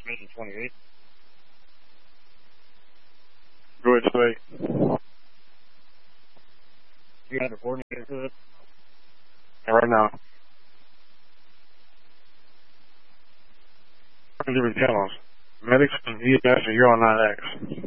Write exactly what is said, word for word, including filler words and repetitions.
Mission twenty-eight. Go ahead, say. You have a coordinator to it? And right now. Different channels. Medics and E M S and you're on nine X.